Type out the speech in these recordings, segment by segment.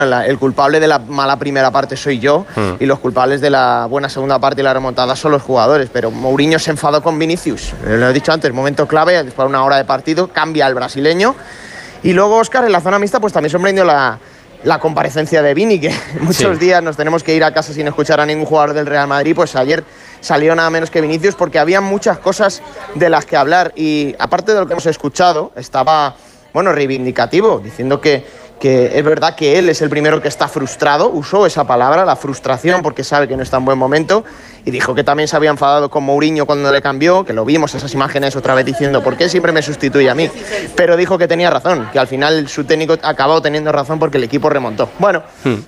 El culpable de la mala primera parte soy yo y los culpables de la buena segunda parte y la remontada son los jugadores, pero Mourinho se enfadó con Vinicius, lo he dicho antes, momento clave, después de una hora de partido, cambia al brasileño y luego Óscar en la zona mixta pues también sorprendió la comparecencia de Vini, que muchos días nos tenemos que ir a casa sin escuchar a ningún jugador del Real Madrid, pues ayer salió nada menos que Vinicius porque había muchas cosas de las que hablar y aparte de lo que hemos escuchado, estaba, reivindicativo, diciendo que es verdad que él es el primero que está frustrado, usó esa palabra, la frustración, porque sabe que no está en buen momento, y dijo que también se había enfadado con Mourinho cuando le cambió, que lo vimos esas imágenes otra vez diciendo, ¿por qué siempre me sustituye a mí? Pero dijo que tenía razón, que al final su técnico acabó teniendo razón porque el equipo remontó. Bueno,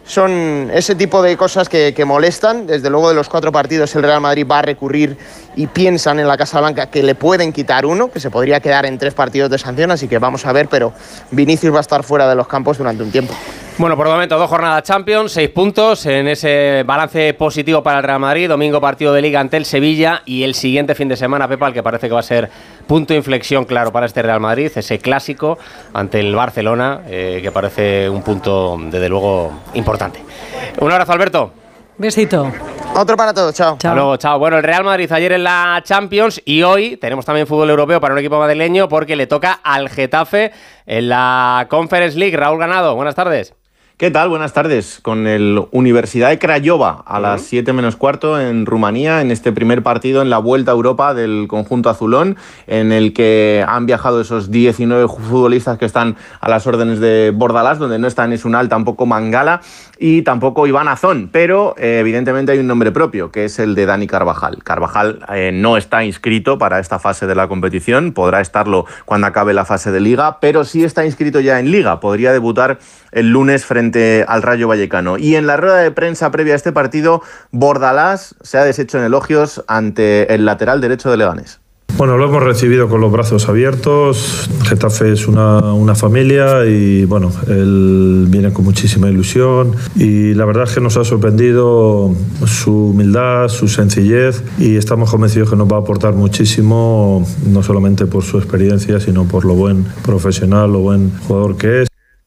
son ese tipo de cosas que molestan. Desde luego de los 4 partidos el Real Madrid va a recurrir y piensan en la Casa Blanca que le pueden quitar uno, que se podría quedar en 3 partidos de sanción, así que vamos a ver, pero Vinicius va a estar fuera de los campos durante un tiempo. Bueno, por el momento 2 jornadas Champions, 6 puntos en ese balance positivo para el Real Madrid. Domingo partido de Liga ante el Sevilla y el siguiente fin de semana, Pepa, el que parece que va a ser punto de inflexión claro para este Real Madrid, ese clásico ante el Barcelona, que parece un punto desde luego importante. Un abrazo, Alberto. Besito. Otro para todos, chao. Hasta luego, chao. Bueno, el Real Madrid ayer en la Champions y hoy tenemos también fútbol europeo para un equipo madrileño porque le toca al Getafe en la Conference League. Raúl Ganado, buenas tardes. ¿Qué tal? Buenas tardes. Con el Universidad de Craiova a las 7 menos cuarto en Rumanía, en este primer partido en la Vuelta a Europa del conjunto azulón, en el que han viajado esos 19 futbolistas que están a las órdenes de Bordalás, donde no están Esunal, tampoco Mangala y tampoco Iván Azón, pero evidentemente hay un nombre propio, que es el de Dani Carvajal. Carvajal no está inscrito para esta fase de la competición, podrá estarlo cuando acabe la fase de Liga, pero sí está inscrito ya en Liga, podría debutar el lunes frente al Rayo Vallecano. Y en la rueda de prensa previa a este partido, Bordalás se ha deshecho en elogios ante el lateral derecho de Leganés. Bueno, lo hemos recibido con los brazos abiertos. Getafe es una familia y bueno, él viene con muchísima ilusión y la verdad es que nos ha sorprendido su humildad, su sencillez y estamos convencidos que nos va a aportar muchísimo, no solamente por su experiencia, sino por lo buen profesional, lo buen jugador que es.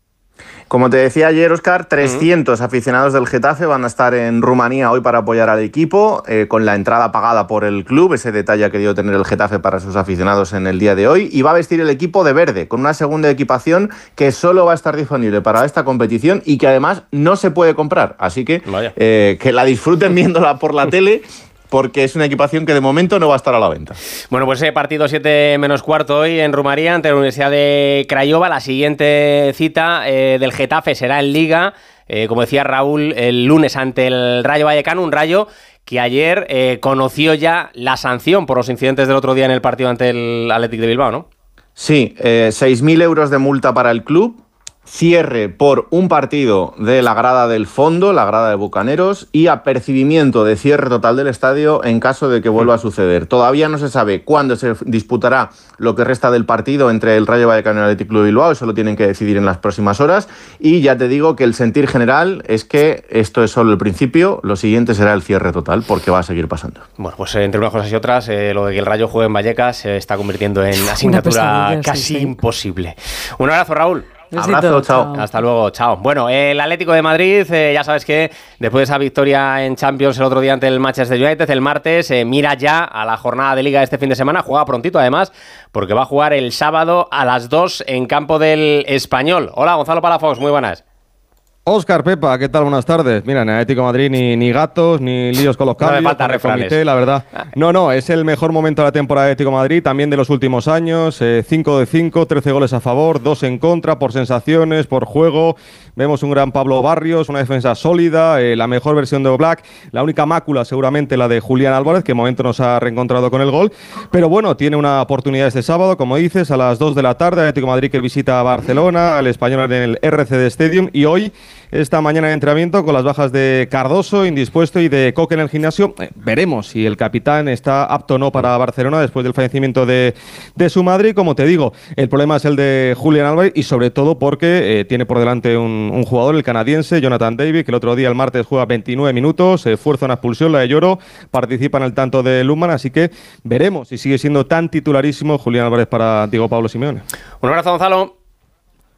Como te decía ayer, Óscar, 300 aficionados del Getafe van a estar en Rumanía hoy para apoyar al equipo, con la entrada pagada por el club. Ese detalle ha querido tener el Getafe para sus aficionados en el día de hoy. Y va a vestir el equipo de verde, con una segunda equipación que solo va a estar disponible para esta competición y que además no se puede comprar. Así que que la disfruten viéndola por la tele, porque es una equipación que de momento no va a estar a la venta. Bueno, pues ese partido 7 menos cuarto hoy en Rumanía ante la Universidad de Craiova. La siguiente cita del Getafe será en Liga, como decía Raúl, el lunes ante el Rayo Vallecano, un Rayo que ayer conoció ya la sanción por los incidentes del otro día en el partido ante el Athletic de Bilbao, ¿no? Sí, 6.000 euros de multa para el club, cierre por un partido de la grada del fondo, la grada de Bucaneros, y apercibimiento de cierre total del estadio en caso de que vuelva a suceder. Todavía no se sabe cuándo se disputará lo que resta del partido entre el Rayo Vallecano y el Athletic Club de Bilbao, eso lo tienen que decidir en las próximas horas, y ya te digo que el sentir general es que esto es solo el principio, lo siguiente será el cierre total, porque va a seguir pasando. Bueno, pues entre unas cosas y otras, lo de que el Rayo juegue en Vallecas se está convirtiendo en asignatura casi imposible. Un abrazo, Raúl. Abrazo, chao. Hasta luego, chao. Bueno, el Atlético de Madrid, ya sabes que después de esa victoria en Champions el otro día ante el Manchester United, el martes, mira ya a la jornada de Liga de este fin de semana, juega prontito además, porque va a jugar el sábado a las 2 en campo del Español. Hola, Gonzalo Palafox, muy buenas. Óscar, Pepa, ¿qué tal? Buenas tardes. Mira, en Atlético de Madrid ni gatos, ni líos con los cambios. No me falta refranes. Comité, la verdad. No, es el mejor momento de la temporada de Atlético de Madrid, también de los últimos años. 5 de 5, 13 goles a favor, 2 en contra, por sensaciones, por juego. Vemos un gran Pablo Barrios, una defensa sólida, la mejor versión de Oblak. La única mácula seguramente la de Julián Álvarez, que de momento nos ha reencontrado con el gol. Pero bueno, tiene una oportunidad este sábado, como dices, a las 2 de la tarde. Atlético de Madrid que visita a Barcelona, al Español en el RCD Stadium. Y hoy, esta mañana de entrenamiento, con las bajas de Cardoso, indispuesto, y de Coque en el gimnasio. Veremos si el capitán está apto o no para Barcelona después del fallecimiento de su madre. Y como te digo, el problema es el de Julián Álvarez y sobre todo porque tiene por delante un jugador, el canadiense, Jonathan David, que el otro día, el martes, juega 29 minutos, fuerza una expulsión, la de Lloro, participa en el tanto de Lundman, así que veremos si sigue siendo tan titularísimo Julián Álvarez para Diego Pablo Simeone. Un abrazo, Gonzalo.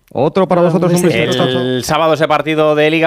Otro para vosotros, un besito. El sábado ese partido de Liga